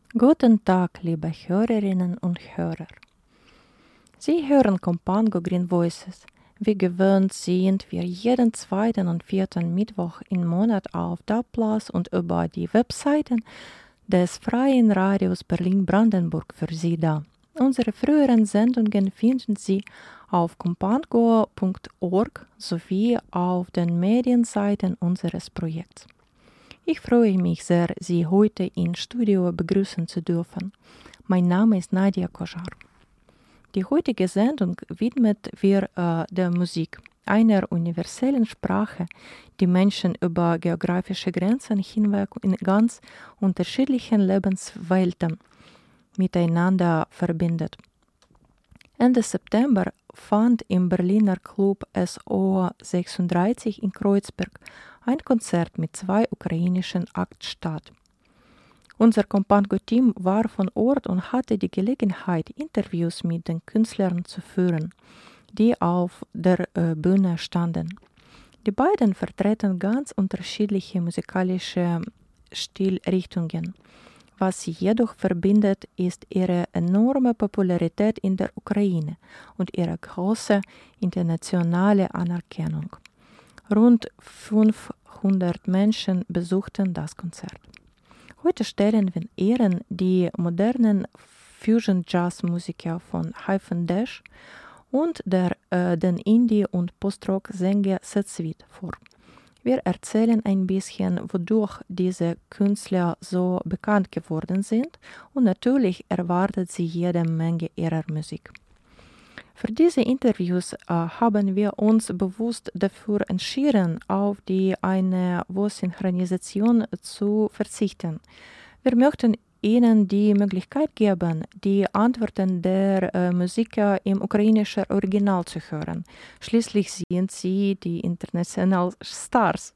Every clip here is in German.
Guten Tag, liebe Hörerinnen und Hörer. Sie hören Compango Green Voices. Wie gewöhnt sind wir jeden zweiten und vierten Mittwoch im Monat auf DAB+ und über die Webseiten des Freien Radios Berlin-Brandenburg für Sie da. Unsere früheren Sendungen finden Sie auf compango.org sowie auf den Medienseiten unseres Projekts. Ich freue mich sehr, Sie heute im Studio begrüßen zu dürfen. Mein Name ist Nadia Koschar. Die heutige Sendung widmet wir der Musik, einer universellen Sprache, die Menschen über geografische Grenzen hinweg in ganz unterschiedlichen Lebenswelten miteinander verbindet. Ende September fand im Berliner Club SO36 in Kreuzberg ein Konzert mit 2 ukrainischen Acts statt. Unser Compango-Team war von Ort und hatte die Gelegenheit, Interviews mit den Künstlern zu führen, die auf der Bühne standen. Die beiden vertreten ganz unterschiedliche musikalische Stilrichtungen. Was sie jedoch verbindet, ist ihre enorme Popularität in der Ukraine und ihre große internationale Anerkennung. Rund 500 Menschen besuchten das Konzert. Heute stellen wir Ehren die modernen Fusion-Jazz-Musiker von Hyphen Dash und den Indie- und Post-Rock-Sänger Setsvit vor. Wir erzählen ein bisschen, wodurch diese Künstler so bekannt geworden sind, und natürlich erwartet sie jede Menge ihrer Musik. Für diese Interviews haben wir uns bewusst dafür entschieden, auf eine Voice-Synchronisation zu verzichten. Wir möchten Ihnen die Möglichkeit geben, die Antworten der Musiker im ukrainischen Original zu hören. Schließlich sind sie die internationalen Stars.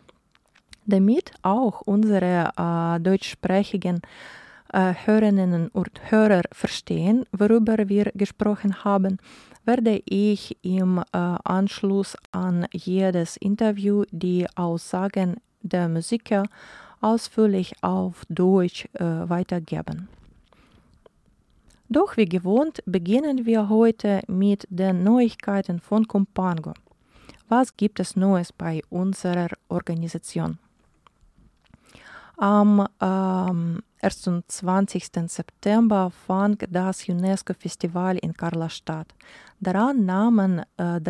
Damit auch unsere deutschsprachigen Hörerinnen und Hörer verstehen, worüber wir gesprochen haben, werde ich im Anschluss an jedes Interview die Aussagen der Musiker ausführlich auf Deutsch weitergeben. Doch wie gewohnt beginnen wir heute mit den Neuigkeiten von Compango. Was gibt es Neues bei unserer Organisation? Am 21. September fand das UNESCO-Festival in Karlsruhe statt. Daran nahmen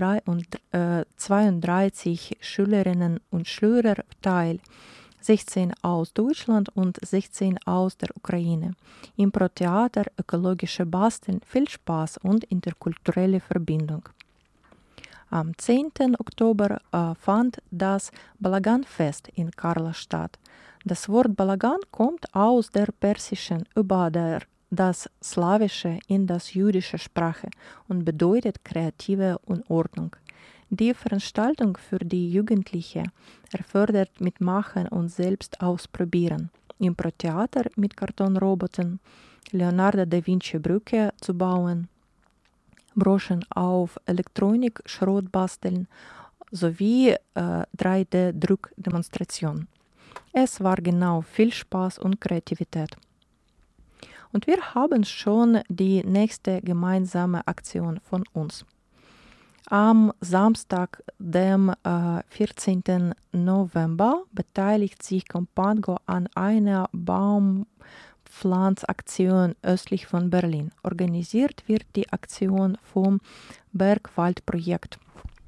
32 Schülerinnen und Schüler teil, 16 aus Deutschland und 16 aus der Ukraine. Impro-Theater, ökologische Basteln, viel Spaß und interkulturelle Verbindung. Am 10. Oktober fand das Balagan-Fest in Karlsruhe statt. Das Wort Balagan kommt aus der persischen über das Slawische in das jüdische Sprache und bedeutet kreative Unordnung. Die Veranstaltung für die Jugendlichen erfordert Mitmachen und selbst ausprobieren. Impro-Theater mit Kartonrobotern, Leonardo da Vinci Brücke zu bauen, Broschen auf Elektronik, Schrot basteln sowie 3D-Druckdemonstration. Es war genau viel Spaß und Kreativität. Und wir haben schon die nächste gemeinsame Aktion von uns. Am Samstag, dem 14. November, beteiligt sich Compango an einer Baumpflanzaktion östlich von Berlin. Organisiert wird die Aktion vom Bergwaldprojekt.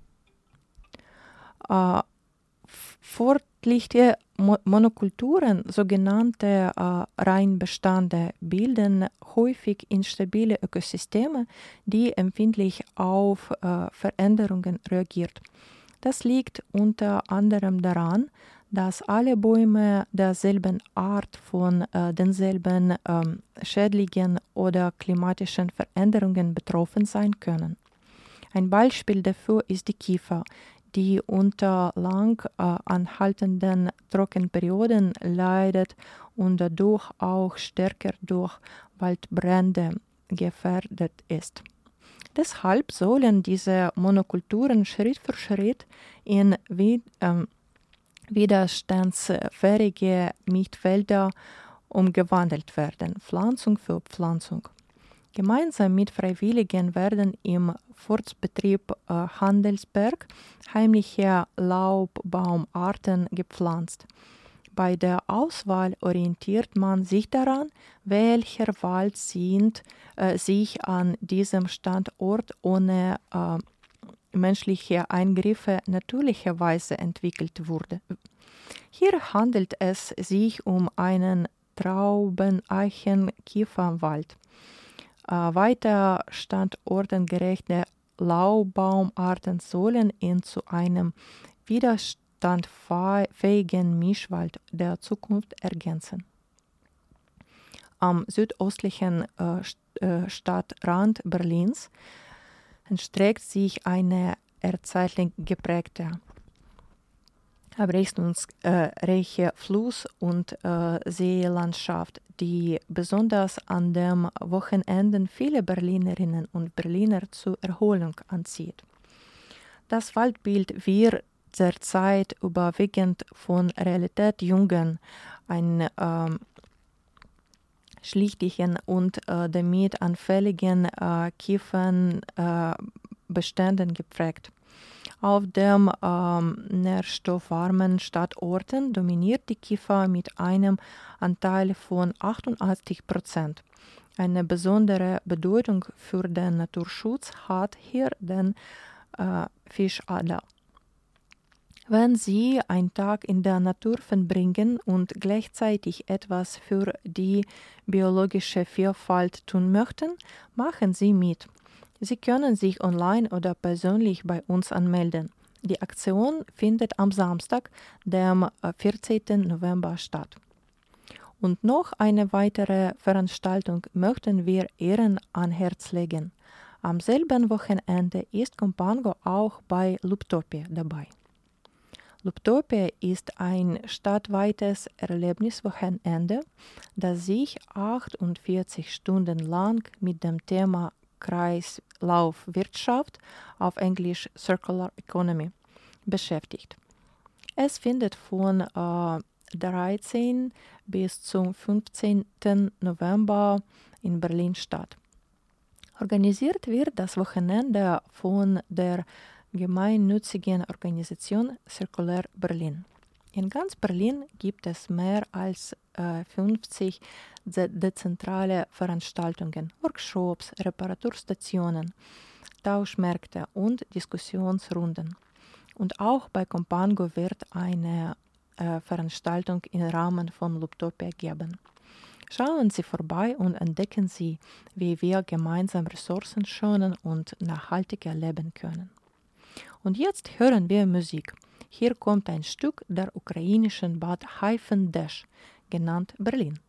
Fortlichte Monokulturen, sogenannte Reinbestände, bilden häufig instabile Ökosysteme, die empfindlich auf Veränderungen reagiert. Das liegt unter anderem daran, dass alle Bäume derselben Art von denselben schädlichen oder klimatischen Veränderungen betroffen sein können. Ein Beispiel dafür ist die Kiefer, die unter lang anhaltenden Trockenperioden leidet und dadurch auch stärker durch Waldbrände gefährdet ist. Deshalb sollen diese Monokulturen Schritt für Schritt in widerstandsfähige Mietwälder umgewandelt werden, Pflanzung für Pflanzung. Gemeinsam mit Freiwilligen werden im Forstbetrieb Handelsberg heimliche Laubbaumarten gepflanzt. Bei der Auswahl orientiert man sich daran, welcher Wald sich an diesem Standort ohne menschliche Eingriffe natürlicherweise entwickelt wurde. Hier handelt es sich um einen Trauben-Eichen-Kiefernwald. Weiter standortengerechte Laubbaumarten sollen ihn zu einem widerstandsfähigen Mischwald der Zukunft ergänzen. Am südöstlichen Stadtrand Berlins erstreckt sich eine erzzeitlich geprägte abwechslungsreiche Fluss- und Seelandschaft, die besonders an den Wochenenden viele Berlinerinnen und Berliner zur Erholung anzieht. Das Waldbild wird derzeit überwiegend von relativ jungen, schlichtigen und damit anfälligen Kiefernbeständen geprägt. Auf dem nährstoffarmen Standorten dominiert die Kiefer mit einem Anteil von 88%. Eine besondere Bedeutung für den Naturschutz hat hier den Fischadler. Wenn Sie einen Tag in der Natur verbringen und gleichzeitig etwas für die biologische Vielfalt tun möchten, machen Sie mit. Sie können sich online oder persönlich bei uns anmelden. Die Aktion findet am Samstag, dem 14. November statt. Und noch eine weitere Veranstaltung möchten wir Ihnen ans Herz legen. Am selben Wochenende ist Compañgo auch bei Looptopia dabei. Looptopia ist ein stadtweites Erlebniswochenende, das sich 48 Stunden lang mit dem Thema Kreislaufwirtschaft, auf Englisch Circular Economy, beschäftigt. Es findet von 13. bis zum 15. November in Berlin statt. Organisiert wird das Wochenende von der gemeinnützigen Organisation Circular Berlin. In ganz Berlin gibt es mehr als 50 dezentrale Veranstaltungen, Workshops, Reparaturstationen, Tauschmärkte und Diskussionsrunden. Und auch bei Compañgo wird eine Veranstaltung im Rahmen von Looptopia geben. Schauen Sie vorbei und entdecken Sie, wie wir gemeinsam Ressourcen schonen und nachhaltig erleben können. Und jetzt hören wir Musik. Hier kommt ein Stück der ukrainischen Band Hyphen Dash, genannt Berlin.